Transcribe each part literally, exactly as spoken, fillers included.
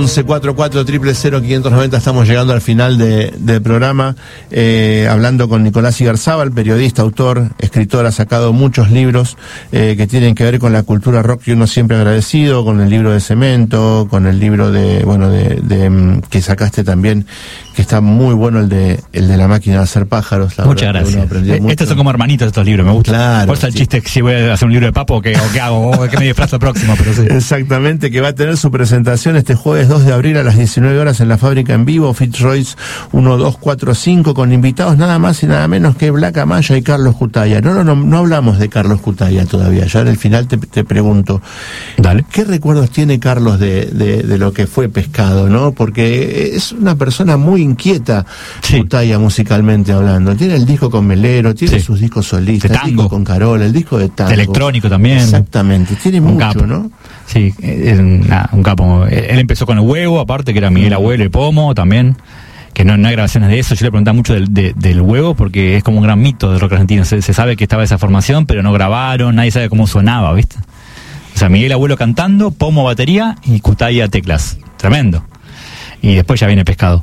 once cuarenta y cuatro, cero cero cero, quinientos noventa. Estamos llegando al final de, del programa, eh, hablando con Nicolás Igarzábal, periodista, autor, escritor, ha sacado muchos libros eh, que tienen que ver con la cultura rock, y uno siempre agradecido, con el libro de Cemento, con el libro de, bueno, de, de que sacaste también, que está muy bueno, el de el de la máquina de hacer pájaros. La Muchas gracias. Estos son como hermanitos estos libros, me gusta. Claro. Por eso el sí. chiste es que si voy a hacer un libro de papo, o qué, o qué hago, o qué me disfrazo próximo, pero sí. Exactamente, que va a tener su presentación este jueves dos de abril a las diecinueve horas en la Fábrica en Vivo, Fitzroy's uno dos cuatro cinco, con invitados nada más y nada menos que Black Amaya y Carlos Cutaya. No, no, no, no hablamos de Carlos Cutaya todavía, ya en el final te, te pregunto. Dale. ¿Qué recuerdos tiene Carlos de, de, de lo que fue Pescado, no? Porque es una persona muy inquieta, sí. Cutaya, musicalmente hablando. Tiene el disco con Melero, tiene sí. sus discos solistas, de tango. El disco con Carola, el disco de tango. De electrónico también. Exactamente, tiene un mucho, capo. ¿no? Sí, es nada, un capo. Él empezó con el Huevo, aparte, que era Miguel Abuelo y Pomo también, que no, no hay grabaciones de eso. Yo le preguntaba mucho del, de, del Huevo, porque es como un gran mito del rock argentino. Se, se sabe que estaba esa formación, pero no grabaron, nadie sabe cómo sonaba, ¿viste? O sea, Miguel Abuelo cantando, Pomo batería y Cutaya teclas. Tremendo. Y después ya viene Pescado.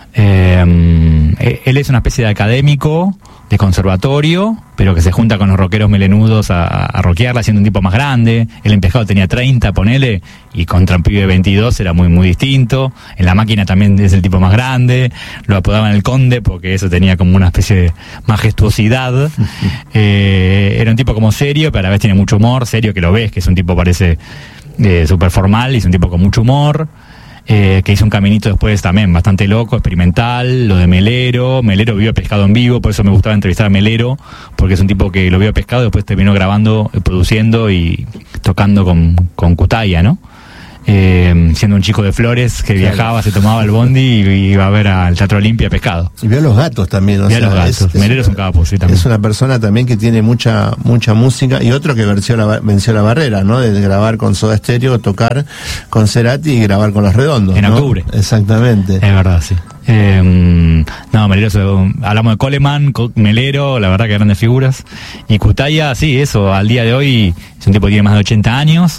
Eh, él es una especie de académico de conservatorio, pero que se junta con los rockeros melenudos a, a rockearla, siendo un tipo más grande. Él en Pescado tenía treinta, ponele, y contra un pibe de veintidós era muy muy distinto. En La Máquina también es el tipo más grande, lo apodaban el Conde porque eso tenía como una especie de majestuosidad. eh, era un tipo como serio, pero a la vez tiene mucho humor, serio que lo ves, que es un tipo parece eh, súper formal, y es un tipo con mucho humor. Eh, que hizo un caminito después también bastante loco, experimental, lo de Melero. Melero vio Pescado en vivo, por eso me gustaba entrevistar a Melero, porque es un tipo que lo vio Pescado, después terminó grabando, produciendo y tocando con, con Cutaya, ¿no? Eh, siendo un chico de Flores que claro. viajaba, se tomaba el bondi y iba a ver al Teatro Olimpia Pescado. Y vio a los gatos también, o vio sea, a los gatos. Es, Melero es, es un capo, sí, también. Es una persona también que tiene mucha mucha música, y otro que venció la, venció la barrera, ¿no? De grabar con Soda Stereo, tocar con Cerati y grabar con Los Redondos, en ¿no? octubre. Exactamente. Es verdad, sí. Eh, no, Melero, hablamos de Coleman, Melero, la verdad que grandes figuras. Y Cutaya, sí, eso, al día de hoy es un tipo que tiene más de ochenta años.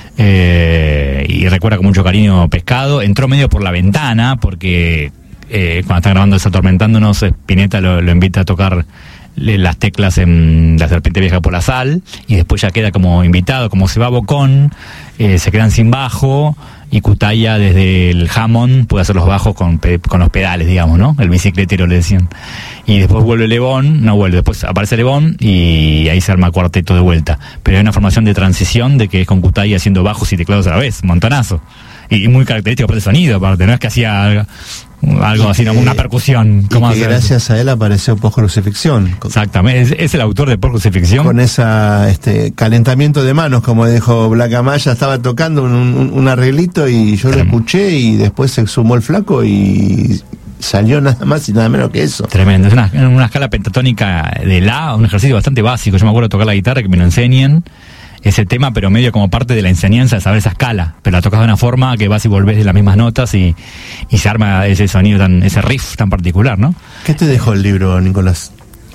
Eh, y recuerda con mucho cariño Pescado. Entró medio por la ventana porque eh, cuando están grabando Desatormentándonos, Spinetta lo, lo invita a tocar las teclas en La Serpiente Vieja por la Sal, y después ya queda como invitado. Como se va a Bocón, eh, se quedan sin bajo, y Cutaya desde el Hammond puede hacer los bajos con, pe- con los pedales, digamos, ¿no? El bicicletero le decían. Y después vuelve Lebón, no vuelve, después aparece Lebón y ahí se arma cuarteto de vuelta. Pero hay una formación de transición de que es con Cutaya haciendo bajos y teclados a la vez, montonazo. Y, y muy característico por el sonido, aparte, no es que hacía algo, algo así, no, una percusión. Y que gracias a él apareció Post Crucifixión. Exactamente, es, es el autor de Post Crucifixión. Con esa este calentamiento de manos, como dijo Black Amaya, estaba tocando un, un, un arreglito y yo Tremendo. Lo escuché, y después se sumó el flaco y salió nada más y nada menos que eso. Tremendo, es una, una escala pentatónica de La, un ejercicio bastante básico. Yo me acuerdo de tocar la guitarra, que me lo enseñen ese tema, pero medio como parte de la enseñanza de saber esa escala, pero la tocas de una forma que vas y volvés de las mismas notas y, y se arma ese sonido tan, ese riff tan particular, ¿no? ¿Qué te dejó el libro, Nicolás?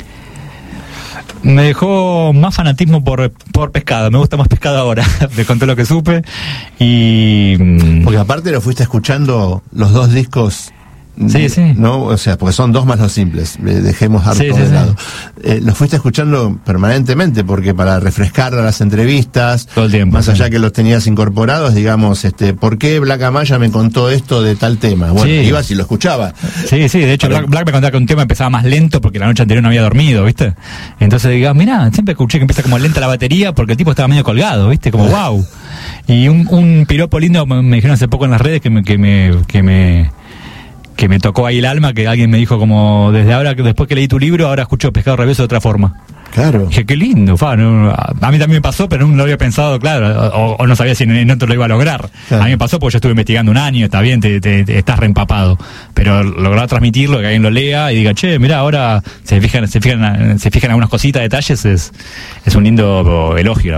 Me dejó más fanatismo por, por Pescado. Me gusta más Pescado ahora. Me conté lo que supe. Y porque aparte lo fuiste escuchando los dos discos. Sí, sí. ¿No? O sea, porque son dos más los simples. Dejemos harto sí, sí, de sí. lado. Eh, los fuiste escuchando permanentemente, porque para refrescar las entrevistas, todo el tiempo, más sí. allá que los tenías incorporados, digamos, este, ¿por qué Black Amaya me contó esto de tal tema? Bueno, sí. ibas y lo escuchaba. Sí, sí, de hecho Pero... Black, Black me contaba que un tema empezaba más lento porque la noche anterior no había dormido, ¿viste? Entonces digas, mirá, siempre escuché que empieza como lenta la batería porque el tipo estaba medio colgado, ¿viste? Como wow. Y un, un piropo lindo me, me dijeron hace poco en las redes que me, que me, que me que me tocó ahí el alma, que alguien me dijo como, desde ahora, que después que leí tu libro, ahora escucho Pescado Rabioso de otra forma. Claro. Dije, qué lindo, fa, no, a mí también me pasó, pero no lo había pensado, claro, o, o no sabía si en otro lo iba a lograr. Claro. A mí me pasó porque yo estuve investigando un año, está bien, te, te, te estás reempapado, pero lograr transmitirlo, que alguien lo lea y diga, che, mirá, ahora se fijan, se fijan, se fijan en algunas cositas, detalles, es, es un lindo elogio, la verdad.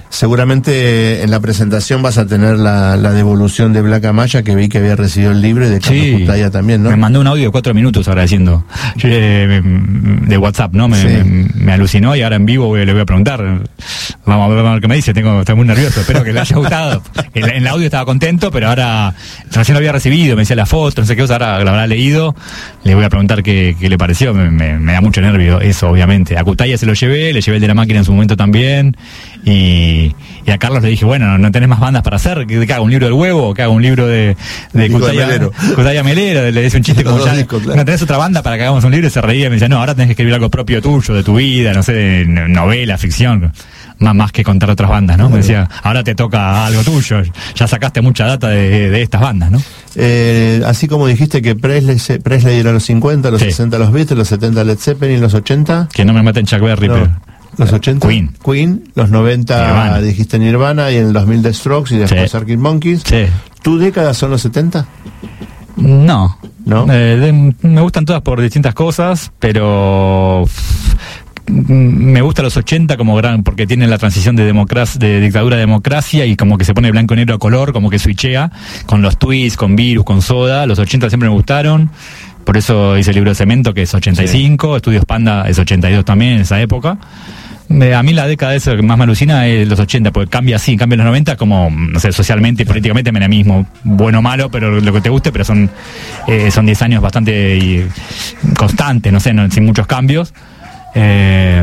Seguramente en la presentación vas a tener la, la devolución de Black Amaya, que vi que había recibido el libro, y de Carlos Sí, Cutaya también, ¿no? me mandó un audio de cuatro minutos agradeciendo, eh, de WhatsApp, ¿no? Me, Sí. me, me alucinó, y ahora en vivo voy- le voy a preguntar. Vamos a ver, vamos a ver qué me dice. Tengo, estoy muy nervioso, espero que le haya gustado. En, en el audio estaba contento, pero ahora recién lo había recibido, me decía la foto, no sé qué cosa, ahora lo habrá leído. Le voy a preguntar qué, qué le pareció. Me, me, me da mucho nervio eso, obviamente. A Cutaya se lo llevé, le llevé el de la máquina en su momento también. Y, y a Carlos le dije, bueno, ¿no tenés más bandas para hacer? ¿Que, que haga un libro del huevo? ¿Que haga un libro de, de Digo, Cutaya Melero. Cutaya Melero? Le dice un chiste Los como dos ya, discos, claro. ¿no tenés otra banda para que hagamos un libro? Y se reía y me decía, no, ahora tenés que escribir algo propio tuyo, de tu vida, no sé, de novela, ficción. Más, más que contar otras bandas, ¿no? Me decía, ahora te toca algo tuyo, ya sacaste mucha data de, de estas bandas, ¿no? Eh, así como dijiste que Presley, se- Presley era los cincuenta, los Sí. sesenta los Beatles, los setenta Led Zeppelin, los ochenta... Que no me maten Chuck Berry, No, pero... los ochenta Queen. Queen, los noventa Nirvana. dijiste Nirvana, y en el dos mil The Strokes, y después Sí. Arctic Monkeys. Sí. ¿Tu década son los setenta? No. ¿No? Eh, de- me gustan todas por distintas cosas, pero me gusta los ochenta como gran, porque tienen la transición de democracia, de dictadura a democracia, y como que se pone blanco y negro a color, como que switchea, con los tweets, con Virus, con Soda. Los ochenta siempre me gustaron, por eso hice el libro de Cemento, que es ochenta y cinco, Estudios Panda es ochenta y dos también, en esa época. Me- A mí la década esa que más me alucina es los ochenta, porque cambia así, cambia los noventa como, no sé, socialmente y políticamente menemismo, bueno o malo, pero lo que te guste, pero son eh, son diez años bastante eh, constantes, no sé, no- sin muchos cambios. Eh,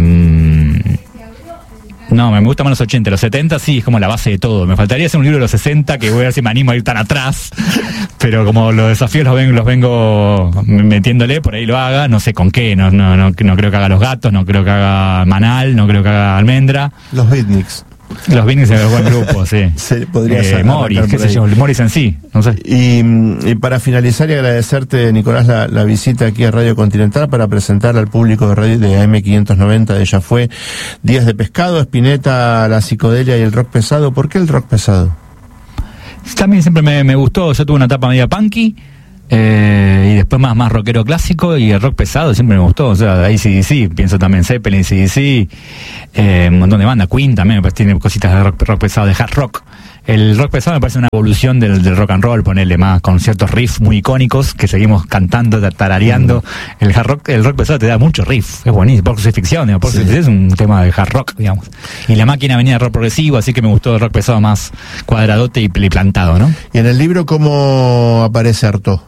no, me gusta más los ochenta, los setenta sí, es como la base de todo. Me faltaría hacer un libro de los sesenta, que voy a ver si me animo a ir tan atrás, pero como los desafíos los vengo, los vengo metiéndole, por ahí lo haga, no sé con qué, no, no, no, no creo que haga Los Gatos, no creo que haga Manal, no creo que haga Almendra. Los Beatniks. Los Beatniks es un buen grupo, sí. Se podría eh, sacar Morris, por qué sé ahí. yo, Morris en sí, no sé. Y, mm, y para finalizar y agradecerte, Nicolás, la, la visita aquí a Radio Continental para presentar al público de radio de A M quinientos noventa de Ya Fue, Días de Pescado, Spinetta, la psicodelia y el rock pesado. ¿Por qué el rock pesado? También siempre me, me gustó, yo tuve una etapa media punky, eh, y después más, más rockero clásico, y el rock pesado siempre me gustó, o sea, ahí sí, sí, pienso también Zeppelin, sí, sí, eh, un montón de bandas, Queen también, me parece, tiene cositas de rock, rock pesado, de hard rock. El rock pesado me parece una evolución del, del rock and roll, ponerle más con ciertos riffs muy icónicos que seguimos cantando, tarareando. Mm. El hard rock, el rock pesado te da mucho riff, es buenísimo, por su ficción, por sí. Es un tema de hard rock, digamos. Y la máquina venía de rock progresivo, así que me gustó el rock pesado más cuadradote y, y plantado, ¿no? Y en el libro, ¿cómo aparece Artaud?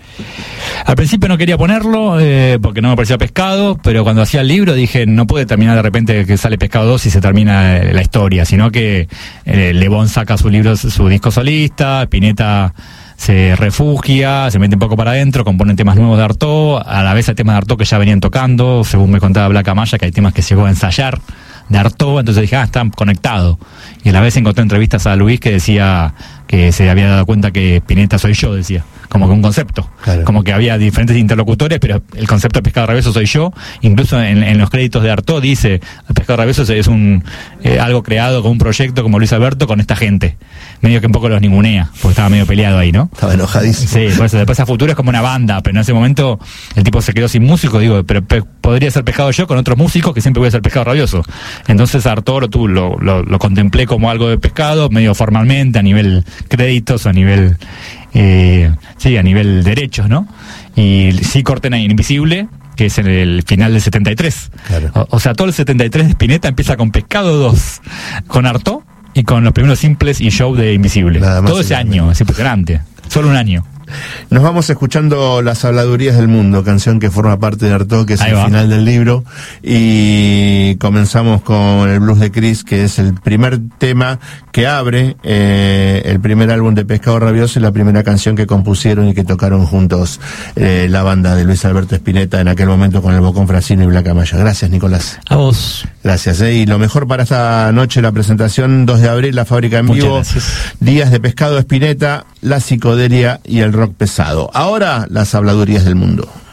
Al principio no quería ponerlo eh, porque no me parecía Pescado, pero cuando hacía el libro dije, no puede terminar de repente que sale Pescado dos y se termina eh, la historia, sino que eh, Le Bon saca su libro, su disco solista, Spinetta se refugia, se mete un poco para adentro, compone temas nuevos de Artaud, a la vez hay temas de Artaud que ya venían tocando, según me contaba Black Amaya, que hay temas que llegó a ensayar de Artaud, entonces dije, ah, están conectados. Y a la vez encontré entrevistas a Luis que decía que se había dado cuenta que Spinetta soy yo, decía, como que un concepto, claro. Como que había diferentes interlocutores, pero el concepto de Pescado Rabioso soy yo. Incluso en, en los créditos de Artaud dice, Pescado Rabioso es un eh, algo creado con un proyecto como Luis Alberto con esta gente, medio que un poco los ningunea, porque estaba medio peleado ahí, ¿no? Estaba enojadísimo. Sí, por eso después a futuro es como una banda, pero en ese momento el tipo se quedó sin músico, digo, pero pe podría ser Pescado yo con otros músicos que siempre voy a ser Pescado Rabioso. Entonces Artaud lo, tú, lo, lo, lo contemplé como algo de Pescado, medio formalmente, a nivel créditos, a nivel eh, sí, a nivel derechos, ¿no? Y sí corten a Invisible, que es en el final del setenta y tres. Claro. O, o sea, todo el setenta y tres de Spinetta empieza con Pescado dos, con Artaud y con los primeros simples y show de Invisible. Todo ese año, es impresionante. Solo un año. Nos vamos escuchando Las Habladurías del Mundo, canción que forma parte de Artaud, que es Ahí el va. final del libro, y comenzamos con el Blues de Chris, que es el primer tema que abre eh, el primer álbum de Pescado Rabioso y la primera canción que compusieron y que tocaron juntos eh, la banda de Luis Alberto Spinetta en aquel momento con el Bocón Frasino y Black Amaya. Gracias, Nicolás. A vos. Gracias, eh. Y lo mejor para esta noche, la presentación dos de abril, La Fábrica en Vivo, Días de Pescado Spinetta, la psicodelia y el rock pesado. Ahora, las habladurías del mundo.